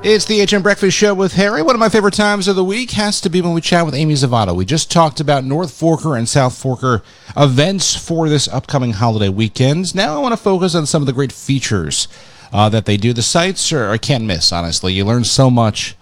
It's the HM Breakfast Show with Harry. One of my favorite times of the week has to be when we chat with Amy Zavada. We just talked about North Forker and South Forker events for this upcoming holiday weekend. Now I want to focus on some of the great features that they do. The sites are I can't miss, honestly. You learn so much